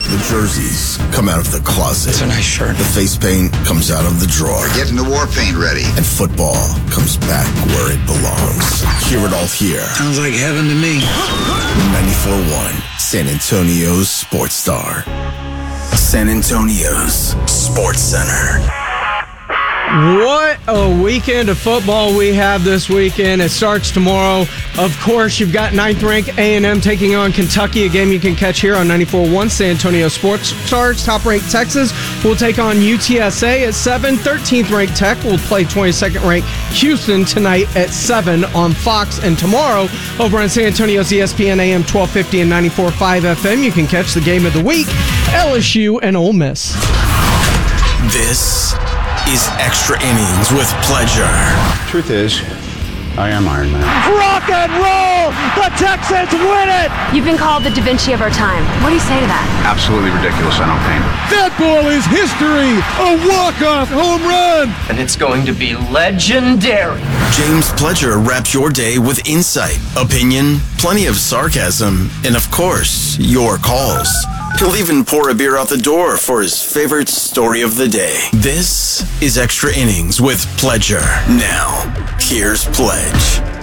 The jerseys come out of the closet. It's a nice shirt. The face paint comes out of the drawer. We're getting the war paint ready. And football comes back where it belongs. Hear it all here. Sounds like heaven to me. 94.1 San Antonio's Sports Star. San Antonio's Sports Center. What a weekend of football we have this weekend. It starts tomorrow. Of course, you've got 9th-ranked A&M taking on Kentucky, a game you can catch here on 94.1 San Antonio Sports Stars. Top-ranked Texas will take on UTSA at 7. 13th-ranked Tech will play 22nd-ranked Houston tonight at 7 on Fox. And tomorrow, over on San Antonio's ESPN AM 1250 and 94.5 FM, you can catch the game of the week, LSU and Ole Miss. This is Extra Innings with Pledger. Truth is, I am Iron Man. Rock and roll! The Texans win it! You've been called the Da Vinci of our time. What do you say to that? Absolutely ridiculous, I don't paint. That ball is history! A walk-off home run! And it's going to be legendary. James Pledger wraps your day with insight, opinion, plenty of sarcasm, and of course, your calls. He'll even pour a beer out the door for his favorite story of the day. This is Extra Innings with Pledger. Now, here's Pledge.